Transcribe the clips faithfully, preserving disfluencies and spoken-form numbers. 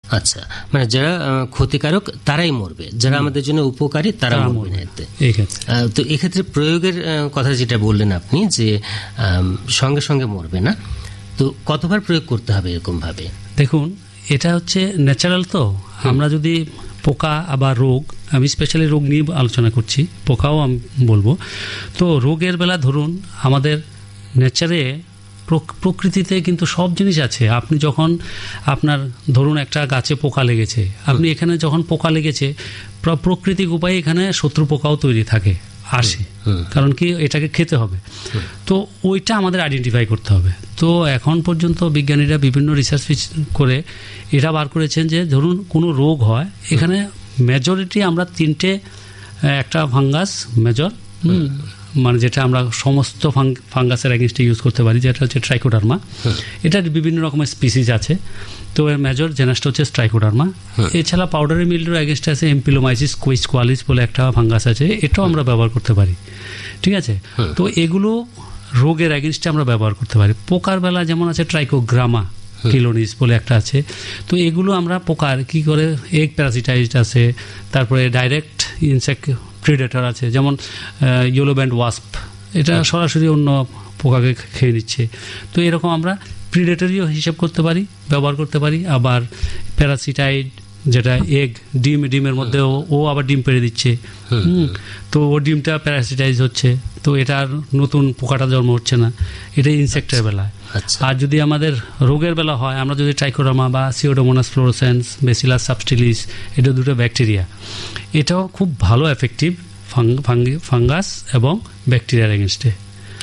আচ্ছা, মানে যারা ক্ষতিকারক তারাই মরবে, যারা আমাদের জন্য উপকারী তারা মরবে না। তো এক্ষেত্রে প্রয়োগের কথা যেটা বললেন আপনি যে সঙ্গে সঙ্গে মরবে না, তো কতবার প্রয়োগ করতে হবে এরকম ভাবে? দেখুন, এটা হচ্ছে ন্যাচারাল, তো আমরা যদি পোকা আবার রোগ, আমি স্পেশালি রোগ নিয়ে আলোচনা করছি, পোকাও আমি বলবো। তো রোগের বেলা ধরুন আমাদের নেচারে প্রকৃতিতে কিন্তু সব জিনিস আছে। আপনি যখন আপনার ধরুন একটা গাছে পোকা লেগেছে, আপনি এখানে যখন পোকা লেগেছে প্রাকৃতিক উপায়ে এখানে শত্রু পোকাও তৈরি থাকে, আসে, কারণ কি এটাকে খেতে হবে। তো ওইটা আমাদের আইডেন্টিফাই করতে হবে। তো এখন পর্যন্ত বিজ্ঞানীরা বিভিন্ন রিসার্চ করে এটা বার করেছেন যে ধরুন কোনো রোগ হয়, এখানে মেজরিটি আমরা তিনটে, একটা ফাঙ্গাস মেজর, মানে যেটা আমরা সমস্ত ফাঙ্গাসের এগেনস্টে ইউজ করতে পারি, যেটা হচ্ছে ট্রাইকোডার্মা। এটার বিভিন্ন রকমের স্পিসিস আছে, তো এর মেজর জেনাসটা হচ্ছে ট্রাইকোডার্মা। এছাড়া পাউডারি মিল্ডিউর এগেনস্টে আছে এমপিলোমাইসিস কোয়ালিস বলে একটা ফাঙ্গাস আছে, এটাও আমরা ব্যবহার করতে পারি, ঠিক আছে। তো এগুলো রোগের এগেনস্টে আমরা ব্যবহার করতে পারি। পোকার বেলা যেমন আছে ট্রাইকোগ্রামা কিলোনিস বলে একটা আছে, তো এগুলো আমরা পোকার কি করে, এগ প্যারাসিটাইজ আছে, তারপরে ডাইরেক্ট ইনসেক্ট প্রিডেটর আছে, যেমন ইয়েলো ব্যান্ড ওয়াস্প, এটা সরাসরি অন্য পোকাকে খেয়ে নিচ্ছে। তো এরকম আমরা প্রিডেটরিও হিসেব করতে পারি, ব্যবহার করতে পারি। আবার প্যারাসিটাইড যেটা এগ, ডিম, ডিমের মধ্যে ও আবার ডিম পেড়ে দিচ্ছে, হুম, তো ও ডিমটা প্যারাসিটাইজ হচ্ছে, তো এটার নতুন পোকাটা জন্ম হচ্ছে না, এটা ইনসেক্টের বেলায়। আর যদি আমাদের রোগের বেলা হয়, আমরা যদি ট্রাইকোডার্মা বা সিওডোমোনাস ফ্লোরোসেন্স, বেসিলাস সাবস্টিলিস, এটা দুটো ব্যাকটেরিয়া, এটাও খুব ভালো এফেক্টিভ ফাঙ্গাস এবং ব্যাকটেরিয়ার এগেনস্টে।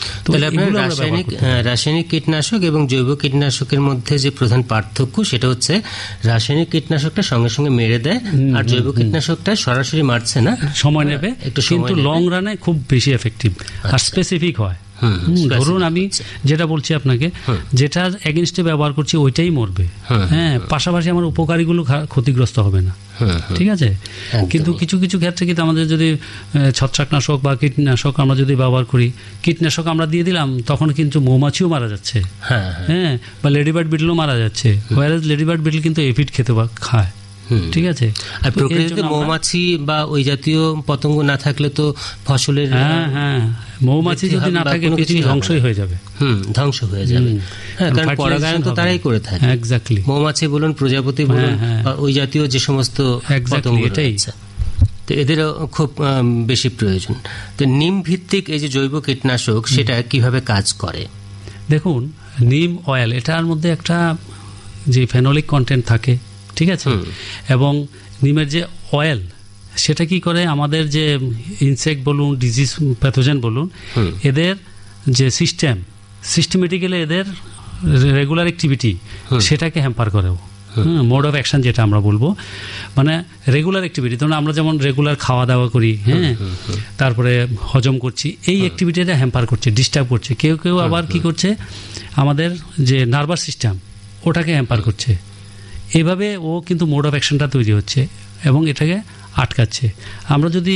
রাসায়নিক রাসায়নিক কীটনাশক এবং জৈব কীটনাশকের মধ্যে যে প্রধান পার্থক্য সেটা হচ্ছে রাসায়নিক কীটনাশকটা সঙ্গে সঙ্গে মেরে দেয়, আর জৈব কীটনাশকটা সরাসরি মারছে না, সময় নেবে, কিন্তু লং রানে খুব বেশি এফেক্টিভ আর স্পেসিফিক হয়। ধরুন আমি যেটা বলছি আপনাকে, যেটা এগেনস্টে ব্যবহার করছি ওইটাই মরবে, হ্যাঁ, পাশাপাশি আমার উপকারীগুলো ক্ষতিগ্রস্ত হবে না, ঠিক আছে। কিন্তু কিছু কিছু ক্ষেত্রে কিন্তু আমাদের যদি ছত্রাকনাশক বা কীটনাশক আমরা যদি ব্যবহার করি, কীটনাশক আমরা দিয়ে দিলাম, তখন কিন্তু মৌমাছিও মারা যাচ্ছে, হ্যাঁ, বা লেডিবার্ড বিটলও মারা যাচ্ছে। ওয়ারেজ লেডিবার্ড বিটল কিন্তু এফিড খেতে খায়, ঠিক আছে। আর প্রকৃতিতে মৌমাছি বা ওই জাতীয় পতঙ্গ না থাকলে তো ফসলের, হ্যাঁ হ্যাঁ মৌমাছি যদি না থাকে পৃথিবী ধ্বংসই হয়ে যাবে, হুম ধ্বংস হয়ে যাবে, হ্যাঁ, কারণ পরাগায়ন তো তারাই করে থাকে। এক্স্যাক্টলি, মৌমাছি বলুন, প্রজাপতি বলুন, ওই জাতীয় যে সমস্ত পতঙ্গ, এটাই। তো এদেরও খুব বেশি প্রয়োজন। তো নিম ভিত্তিক এই যে জৈব কীটনাশক, সেটা কিভাবে কাজ করে? দেখুন, নিম অয়েল, এটার মধ্যে একটা যে ফেনোলিক কন্টেন্ট থাকে, ঠিক আছে, এবং নিমের যে অয়েল, সেটা কি করে আমাদের যে ইনসেক্ট বলুন, ডিজিজ প্যাথোজেন বলুন, এদের যে সিস্টেম, সিস্টেমেটিক্যালি এদের রেগুলার অ্যাক্টিভিটি, সেটাকে হ্যাম্পার করেও, মোড অফ অ্যাকশন যেটা আমরা বলবো, মানে রেগুলার অ্যাক্টিভিটি। ধরুন আমরা যেমন রেগুলার খাওয়া দাওয়া করি, হ্যাঁ, তারপরে হজম করছি, এই অ্যাক্টিভিটিটা হ্যাম্পার করছে, ডিস্টার্ব করছে। কেউ কেউ আবার কি করছে, আমাদের যে নার্ভাস সিস্টেম, ওটাকে হ্যাম্পার করছে। এইভাবে ও কিন্তু মোড অফ অ্যাকশনটা তৈরি হচ্ছে এবং এটাকে আটকাচ্ছে। আমরা যদি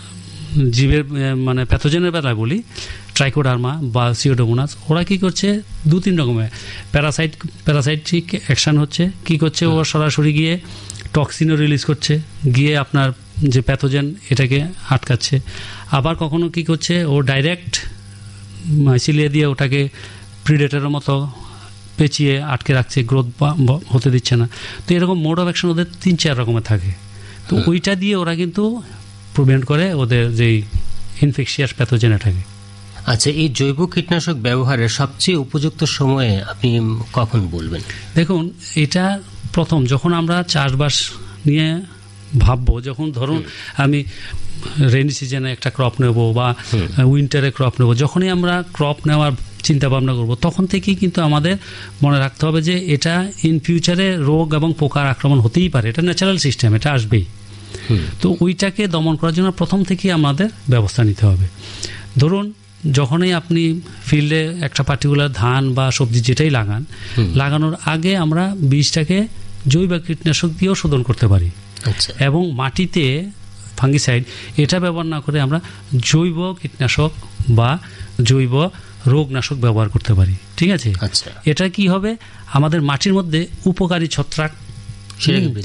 জীবের মানে প্যাথোজেনের বেলায় বলি, ট্রাইকোডার্মা বা সিওডোমোনাস, ওরা কি করছে, দু তিন রকমের প্যারাসাইট প্যারাসাইটিক অ্যাকশন হচ্ছে। কি করছে, ও সরাসরি গিয়ে টক্সিনও রিলিজ করছে, গিয়ে আপনার যে প্যাথোজেন এটাকে আটকাচ্ছে। আবার কখনো কি করছে, ও ডাইরেক্ট মাইসিলিয়া দিয়ে ওটাকে প্রিডেটরের মতো পেঁচিয়ে আটকে রাখছে, গ্রোথ হতে দিচ্ছে না। তো এরকম মোড অফ অ্যাকশন ওদের তিন চার রকমের থাকে। তো ওইটা দিয়ে ওরা কিন্তু প্রিভেন্ট করে ওদের যেই ইনফেকশিয়াস প্যাথোজেন এটাকে। আচ্ছা, এই জৈব কীটনাশক ব্যবহারের সবচেয়ে উপযুক্ত সময়ে আপনি কখন বলবেন? দেখুন, এটা প্রথম যখন আমরা চাষবাস নিয়ে ভাববো, যখন ধরুন আমি রেইনি সিজনে একটা ক্রপ নেব বা উইন্টারে ক্রপ নেব, যখনই আমরা ক্রপ নেওয়ার চিন্তা ভাবনা করব, তখন থেকেই কিন্তু আমাদের মনে রাখতে হবে যে এটা ইন ফিউচারে রোগ এবং পোকার আক্রমণ হতেই পারে, এটা ন্যাচারাল সিস্টেম, এটা আসবেই। তো ওইটাকে দমন করার জন্য প্রথম থেকেই আমাদের ব্যবস্থা নিতে হবে। ধরুন যখনই আপনি ফিল্ডে একটা পার্টিকুলার ধান বা সবজি যেটাই লাগান, লাগানোর আগে আমরা বীজটাকে জৈব কীটনাশক দিয়েও শোধন করতে পারি, এবং মাটিতে ফাঙ্গিসাইড এটা ব্যবহার না করে আমরা জৈব কীটনাশক বা জৈব রোগনাশক ব্যবহার করতে পারি, ঠিক আছে। এটা কি হবে, আমাদের মাটির মধ্যে উপকারী ছত্রাক